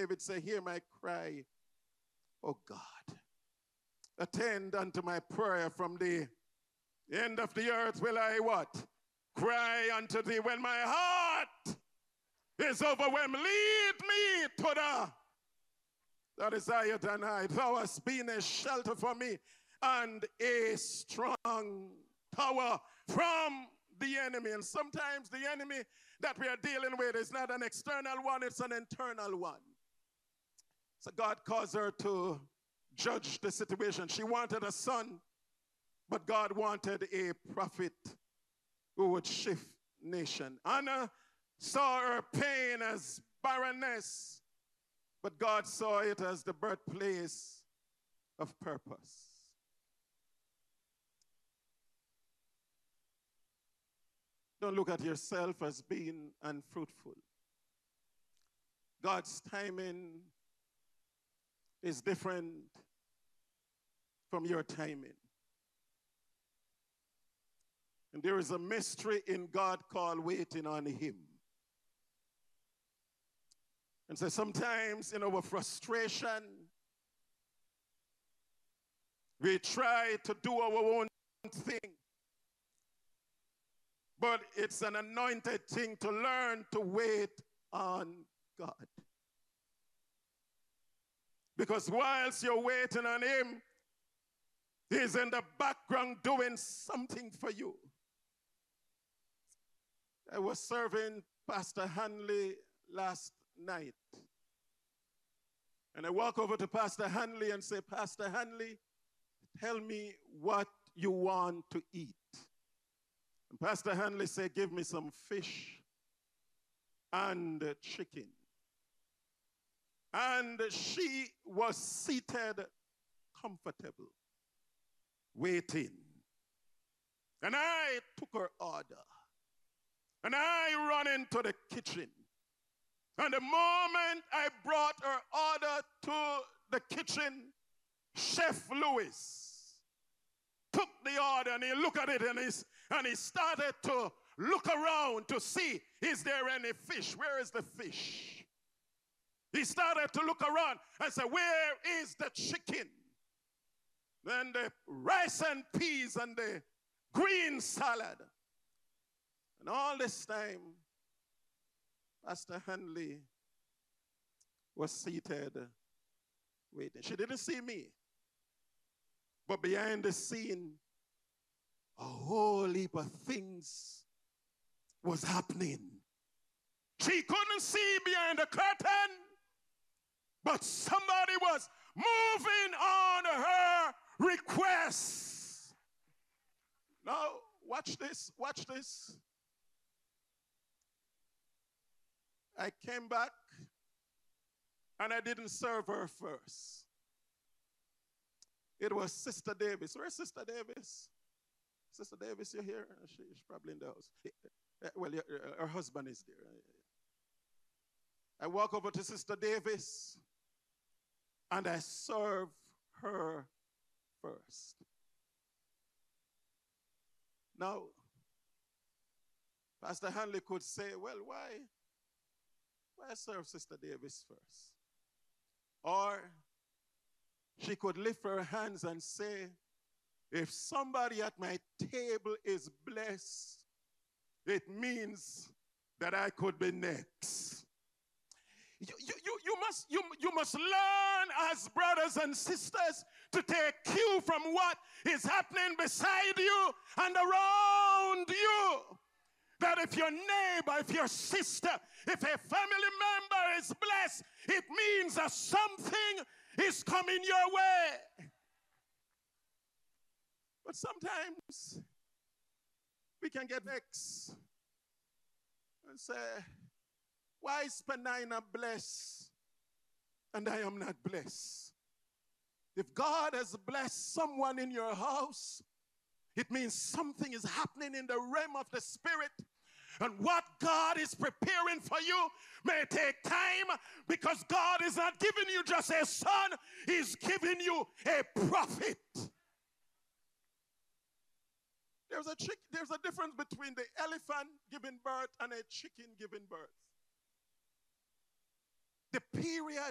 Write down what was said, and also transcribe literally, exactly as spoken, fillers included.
David said, hear my cry, O God. Attend unto my prayer from the end of the earth will I what? Cry unto thee when my heart is overwhelmed. Lead me to the that is higher than I. Thou hast been a shelter for me and a strong tower from the enemy. And sometimes the enemy that we are dealing with is not an external one, it's an internal one. So God caused her to judge the situation. She wanted a son, but God wanted a prophet who would shift nation. Anna saw her pain as barrenness, but God saw it as the birthplace of purpose. Don't look at yourself as being unfruitful. God's timing is different from your timing. And there is a mystery in God called waiting on him. And so sometimes in our frustration, we try to do our own thing. But it's an anointed thing to learn to wait on God. Because whilst you're waiting on him, he's in the background doing something for you. I was serving Pastor Hanley last night. And I walk over to Pastor Hanley and say, Pastor Hanley, tell me what you want to eat. And Pastor Hanley said, give me some fish and chicken. And she was seated comfortable, waiting. And I took her order. And I run into the kitchen. And the moment I brought her order to the kitchen, Chef Lewis took the order and he looked at it and, he's, and he started to look around to see, is there any fish? Where is the fish? He started to look around and say, where is the chicken? Then the rice and peas and the green salad. And all this time, Pastor Hanley was seated waiting. She didn't see me. But behind the scene, a whole heap of things was happening. She couldn't see behind the curtain, but somebody was moving on her request. Now, watch this, watch this. I came back and I didn't serve her first. It was Sister Davis. Where's Sister Davis? Sister Davis, you're here? She, she's probably in the house. Well, her husband is there. I walk over to Sister Davis and I serve her first. Now, Pastor Hanley could say, well, why? Why serve Sister Davis first? Or she could lift her hands and say, if somebody at my table is blessed, it means that I could be next. You, you, you, you, must, you, you must learn as brothers and sisters to take cue from what is happening beside you and around you. That if your neighbor, if your sister, if a family member is blessed, it means that something is coming your way. But sometimes we can get vexed and say, why is Penina blessed and I am not blessed? If God has blessed someone in your house, it means something is happening in the realm of the spirit. And what God is preparing for you may take time, because God is not giving you just a son, he's giving you a prophet. There's a, chick, there's a difference between the elephant giving birth and a chicken giving birth. The period